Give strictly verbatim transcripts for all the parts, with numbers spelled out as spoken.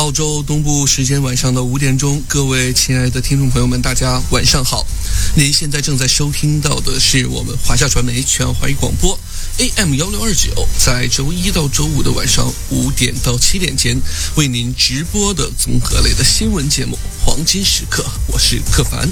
澳洲东部时间晚上的五点钟，各位亲爱的听众朋友们，大家晚上好。您现在正在收听到的是我们华夏传媒全华语广播 A M 一六二九，在周一到周五的晚上五点到七点间为您直播的综合类的新闻节目《黄金时刻》，我是克凡。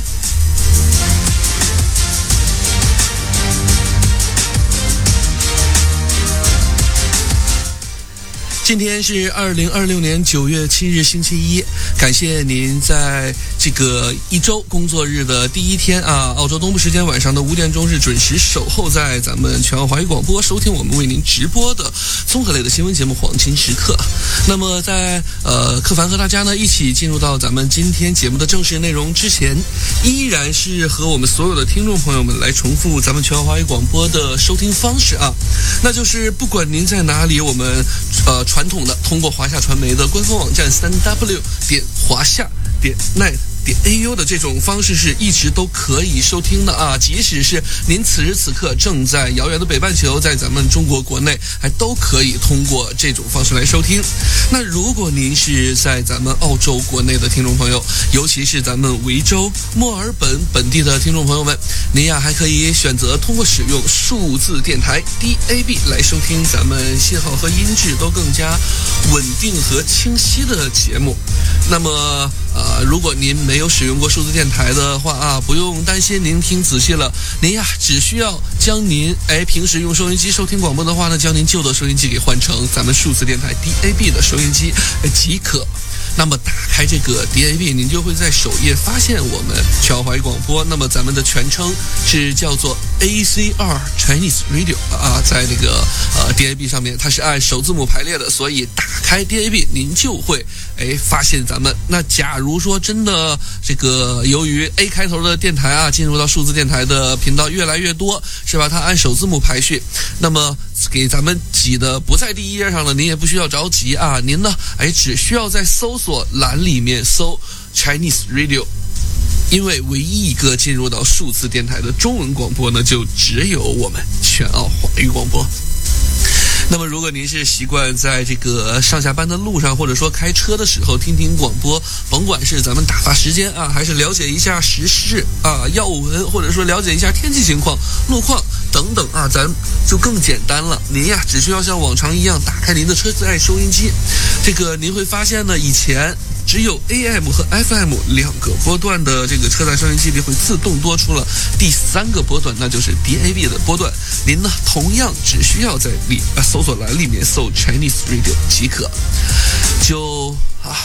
今天是二零二六年九月七日星期一，感谢您在这个一周工作日的第一天啊，澳洲东部时间晚上的五点钟是准时守候在咱们全澳华语广播，收听我们为您直播的综合类的新闻节目《黄金时刻》。那么在呃克凡和大家呢一起进入到咱们今天节目的正式内容之前，依然是和我们所有的听众朋友们来重复咱们全澳华语广播的收听方式啊，那就是不管您在哪里，我们呃。传统的通过华夏传媒的官方网站三 w 点华夏点 net点 A U 的这种方式是一直都可以收听的啊，即使是您此时此刻正在遥远的北半球，在咱们中国国内还都可以通过这种方式来收听。那如果您是在咱们澳洲国内的听众朋友，尤其是咱们维州墨尔本本地的听众朋友们，您呀还可以选择通过使用数字电台 D A B 来收听咱们信号和音质都更加稳定和清晰的节目。那么呃，如果您没有使用过数字电台的话啊，不用担心，您听仔细了，您呀只需要将您哎平时用收音机收听广播的话呢，将您旧的收音机给换成咱们数字电台 D A B 的收音机即可。那么打开这个 D A B， 您就会在首页发现我们全澳华语广播。那么咱们的全称是叫做 A C R Chinese Radio 啊，在这个呃 D A B 上面它是按首字母排列的，所以打开 D A B 您就会哎发现咱们。那假如说真的这个由于 A 开头的电台啊进入到数字电台的频道越来越多，是吧？它按首字母排序，那么给咱们挤的不在第一页上了，您也不需要着急啊，您呢哎只需要在搜索栏里面搜 Chinese Radio， 因为唯一一个进入到数字电台的中文广播呢，就只有我们全澳华语广播。那么如果您是习惯在这个上下班的路上，或者说开车的时候听听广播，甭管是咱们打发时间啊，还是了解一下时事啊、要闻，或者说了解一下天气情况、路况等等啊，咱就更简单了。您呀只需要像往常一样打开您的车载收音机，这个您会发现呢，以前只有 A M 和 F M 两个波段的这个车载收音机里会自动多出了第三个波段，那就是 D A B 的波段。您呢同样只需要在里啊搜索栏里面搜 Chinese Radio 即可。就